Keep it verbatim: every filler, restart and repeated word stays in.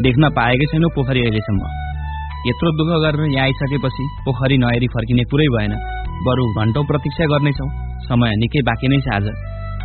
देख्न पाएकै छैनौ पोखरी अहिलेसम्म। यत्रो दुःख गरेर यहाँ आइसकेपछि पोखरी नहेरी फर्किने कुरै भएन। बरु घण्टौं प्रतीक्षा गर्नेछौ। समय निकै बाँकी नै छ आज।